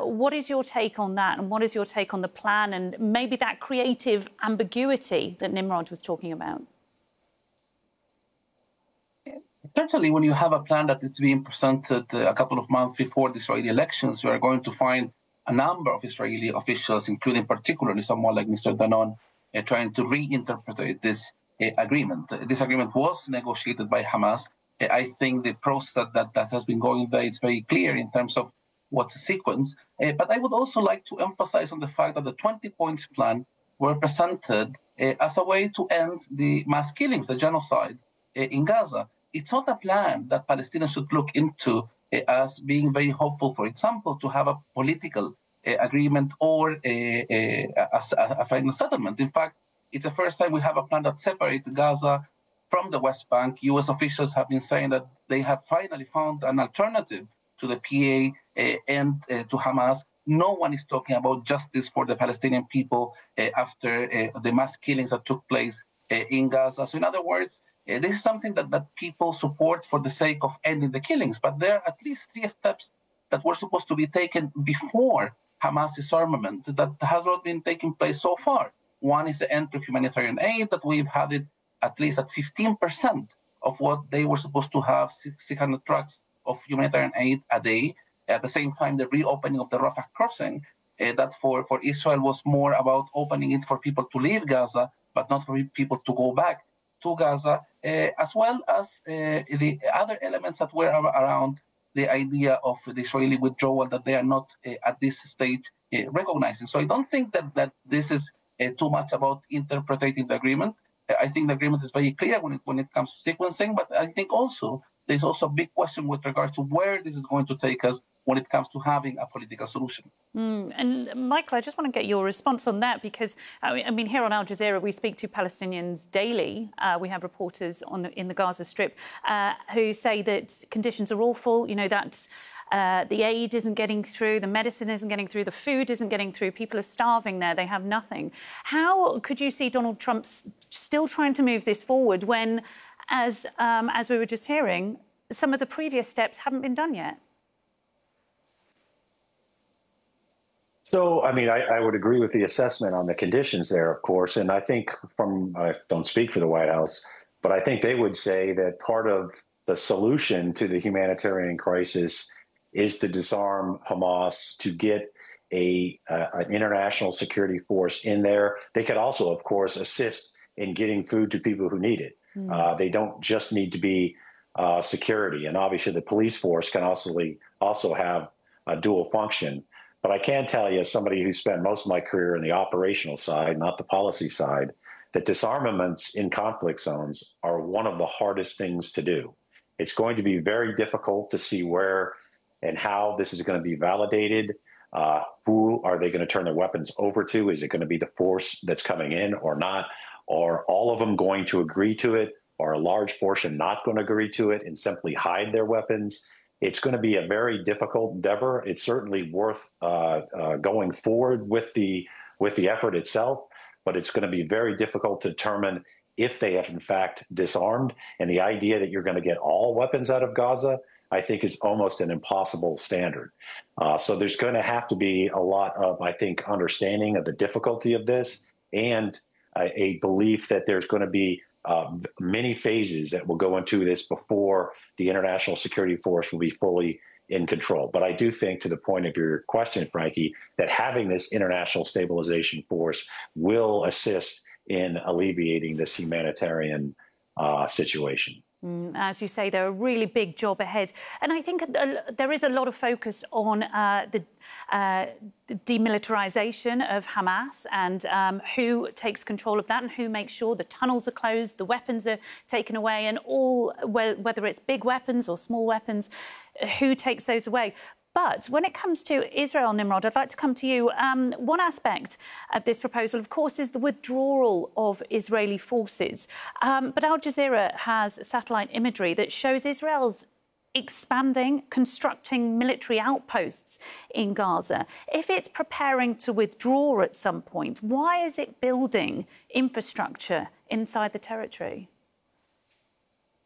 What is your take on that? And what is your take on the plan and maybe that creative ambiguity that Nimrod was talking about? Certainly, when you have a plan that is being presented a couple of months before the Israeli elections, you are going to find a number of Israeli officials, including particularly someone like Mr. Danon, trying to reinterpret this agreement. This agreement was negotiated by Hamas. I think the process that has been going there is very clear in terms of what's the sequence. But I would also like to emphasize on the fact that the 20 points plan were presented as a way to end the mass killings, the genocide in Gaza. It's not a plan that Palestinians should look into as being very hopeful, for example, to have a political agreement or a final settlement. In fact, it's the first time we have a plan that separates Gaza from the West Bank. U.S. officials have been saying that they have finally found an alternative to the PA and to Hamas. No one is talking about justice for the Palestinian people after the mass killings that took place in Gaza. So in other words, this is something that people support for the sake of ending the killings. But there are at least 3 steps that were supposed to be taken before Hamas disarmament that has not been taking place so far. One is the entry of humanitarian aid, that we've had it at least at 15% of what they were supposed to have, 600 trucks of humanitarian aid a day. At the same time, the reopening of the Rafah crossing, that for Israel was more about opening it for people to leave Gaza, but not for people to go back to Gaza, as well as the other elements that were around the idea of the Israeli withdrawal that they are not at this stage recognizing. So I don't think that this is too much about interpreting the agreement. I think the agreement is very clear when it comes to sequencing, but I think also there's also a big question with regards to where this is going to take us when it comes to having a political solution. And Michael, I just want to get your response on that, because I mean, here on Al Jazeera, we speak to Palestinians daily. We have reporters in the Gaza Strip who say that conditions are awful. You know, that the aid isn't getting through, the medicine isn't getting through, the food isn't getting through. People are starving there. They have nothing. How could you see Donald Trump still trying to move this forward when, as we were just hearing, some of the previous steps haven't been done yet? So, I mean, I would agree with the assessment on the conditions there, of course. And I think I don't speak for the White House, but I think they would say that part of the solution to the humanitarian crisis is to disarm Hamas, to get an international security force in there. They could also, of course, assist in getting food to people who need it. They don't just need to be security. And obviously, the police force can also have a dual function. But I can tell you, as somebody who spent most of my career in the operational side, not the policy side, that disarmaments in conflict zones are one of the hardest things to do. It's going to be very difficult to see where and how this is going to be validated. Who are they going to turn their weapons over to? Is it going to be the force that's coming in or not? Are all of them going to agree to it? Or a large portion not going to agree to it and simply hide their weapons? It's going to be a very difficult endeavor. It's certainly worth going forward with the effort itself, but it's going to be very difficult to determine if they have in fact disarmed. And the idea that you're going to get all weapons out of Gaza, I think, is almost an impossible standard. So there's going to have to be a lot of, I think, understanding of the difficulty of this and a belief that there's going to be many phases that will go into this before the international security force will be fully in control. But I do think, to the point of your question, Frankie, that having this international stabilization force will assist in alleviating this humanitarian situation. As you say, there are a really big job ahead. And I think there is a lot of focus on the demilitarization of Hamas and who takes control of that and who makes sure the tunnels are closed, the weapons are taken away, and all, whether it's big weapons or small weapons, who takes those away. But when it comes to Israel, Nimrod, I'd like to come to you. One aspect of this proposal, of course, is the withdrawal of Israeli forces. But Al Jazeera has satellite imagery that shows Israel's expanding, constructing military outposts in Gaza. If it's preparing to withdraw at some point, why is it building infrastructure inside the territory?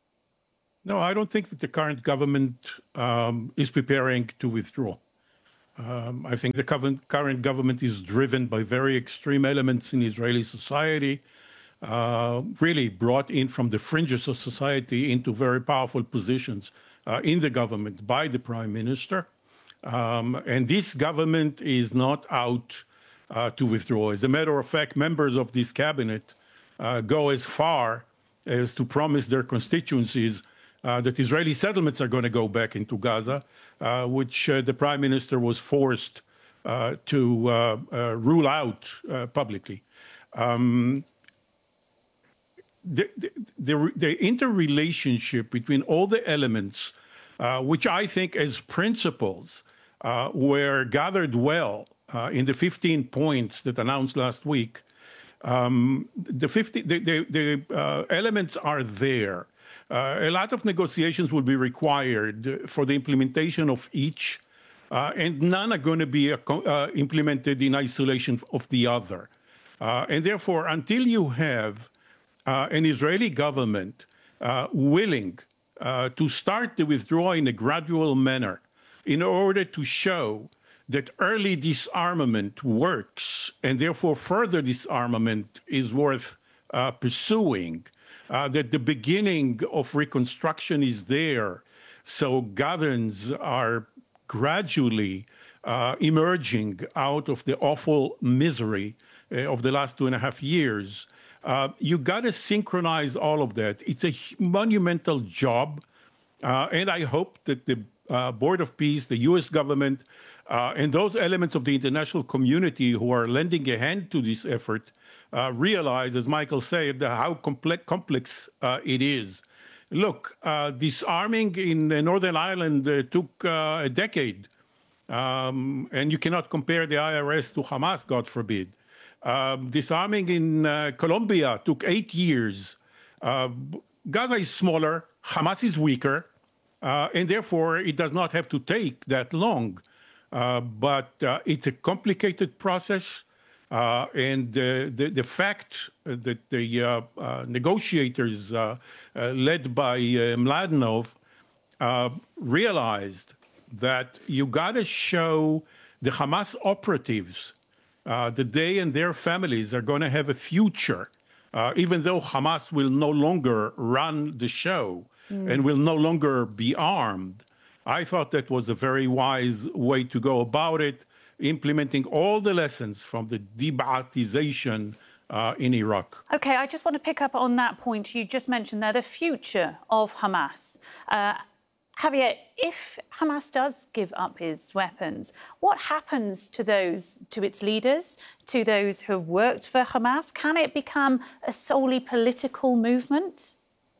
No, I don't think that the current government is preparing to withdraw. I think the current government is driven by very extreme elements in Israeli society, really brought in from the fringes of society into very powerful positions in the government by the prime minister. And this government is not out to withdraw. As a matter of fact, members of this cabinet go as far as to promise their constituencies that Israeli settlements are going to go back into Gaza, which the prime minister was forced to rule out publicly. The interrelationship between all the elements, which I think as principles were gathered well in the 15 points that announced last week, the elements are there. A lot of negotiations will be required for the implementation of each, and none are going to be implemented in isolation of the other. And therefore, until you have an Israeli government willing to start the withdrawal in a gradual manner in order to show that early disarmament works and therefore further disarmament is worth pursuing, that the beginning of reconstruction is there, so Gazans are gradually emerging out of the awful misery of the last 2.5 years. You got to synchronize all of that. It's a monumental job, and I hope that the Board of Peace, the U.S. government, and those elements of the international community who are lending a hand to this effort realize, as Michael said, how complex it is. Look, disarming in Northern Ireland took a decade, and you cannot compare the IRS to Hamas, God forbid. Disarming in Colombia took 8 years. Gaza is smaller, Hamas is weaker, and therefore it does not have to take that long. But it's a complicated process, and the fact that the negotiators led by Mladenov realized that you got to show the Hamas operatives that they and their families are going to have a future, even though Hamas will no longer run the show and will no longer be armed. I thought that was a very wise way to go about it, implementing all the lessons from the de-Ba'athization in Iraq. OK, I just want to pick up on that point you just mentioned there, the future of Hamas. Javier, if Hamas does give up its weapons, what happens to its leaders, to those who have worked for Hamas? Can it become a solely political movement?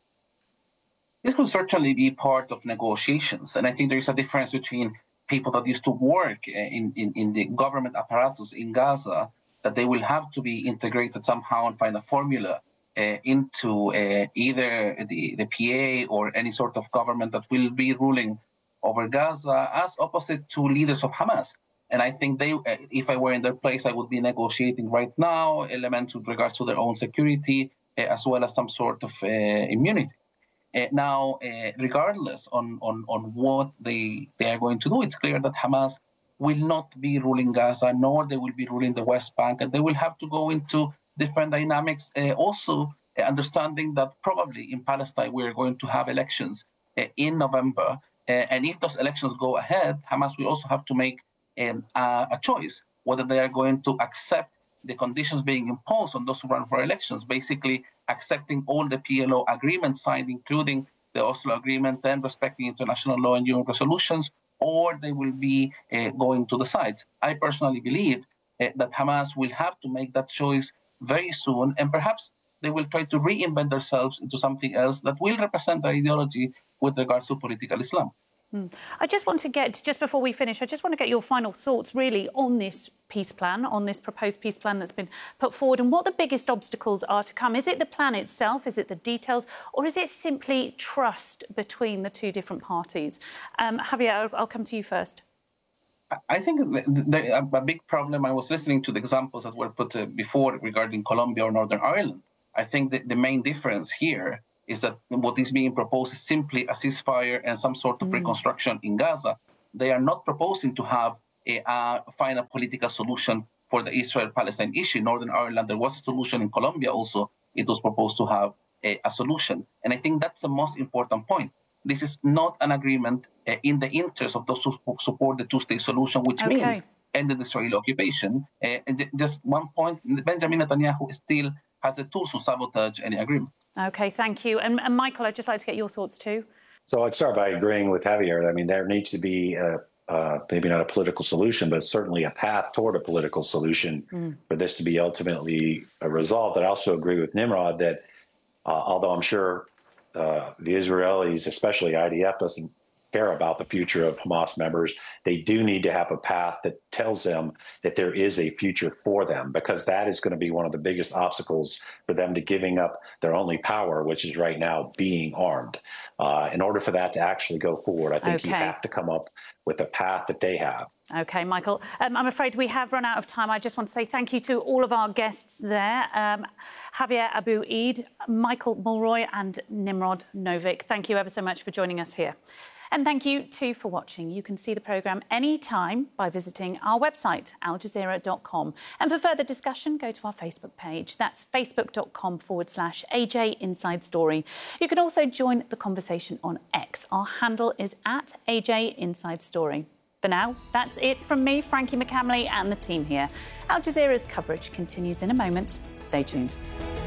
This will certainly be part of negotiations. And I think there is a difference between people that used to work in the government apparatus in Gaza, that they will have to be integrated somehow and find a formula into either the PA or any sort of government that will be ruling over Gaza, as opposite to leaders of Hamas. And I think if I were in their place, I would be negotiating right now elements with regards to their own security, as well as some sort of immunity. Now, regardless on what they are going to do, it's clear that Hamas will not be ruling Gaza, nor they will be ruling the West Bank, and they will have to go into different dynamics. Also, understanding that probably in Palestine we are going to have elections in November, and if those elections go ahead, Hamas will also have to make a choice whether they are going to accept the conditions being imposed on those who run for elections, basically accepting all the PLO agreements signed, including the Oslo Agreement, and respecting international law and UN resolutions, or they will be going to the sides. I personally believe that Hamas will have to make that choice very soon, and perhaps they will try to reinvent themselves into something else that will represent their ideology with regards to political Islam. I just want to get, just before we finish, I just want to get your final thoughts really on this peace plan, on this proposed peace plan that's been put forward, and what the biggest obstacles are to come. Is it the plan itself? Is it the details? Or is it simply trust between the two different parties? Javier, I'll come to you first. I think a big problem, I was listening to the examples that were put before regarding Colombia or Northern Ireland. I think that the main difference here is that what is being proposed is simply a ceasefire and some sort of reconstruction in Gaza. They are not proposing to have find a political solution for the Israel-Palestine issue. In Northern Ireland, there was a solution. In Colombia also, it was proposed to have a solution. And I think that's the most important point. This is not an agreement in the interest of those who support the two-state solution, which means ended the Israeli occupation. And just one point, Benjamin Netanyahu still has the tools to sabotage any agreement. OK, thank you. And Michael, I'd just like to get your thoughts too. So I'd start by agreeing with Javier. I mean, there needs to be maybe not a political solution, but certainly a path toward a political solution for this to be ultimately resolved. I also agree with Nimrod that although I'm sure the Israelis, especially IDF, doesn't care about the future of Hamas members, they do need to have a path that tells them that there is a future for them, because that is going to be one of the biggest obstacles for them to giving up their only power, which is right now being armed. In order for that to actually go forward, I think you have to come up with a path that they have. OK, Michael, I'm afraid we have run out of time. I just want to say thank you to all of our guests there. Javier Abu-Eid, Michael Mulroy and Nimrod Novick. Thank you ever so much for joining us here. And thank you, too, for watching. You can see the programme anytime by visiting our website, aljazeera.com. And for further discussion, go to our Facebook page. That's facebook.com/AJ Inside Story. You can also join the conversation on X. Our handle is @AJ Inside Story. For now, that's it from me, Frankie McCamley, and the team here. Al Jazeera's coverage continues in a moment. Stay tuned.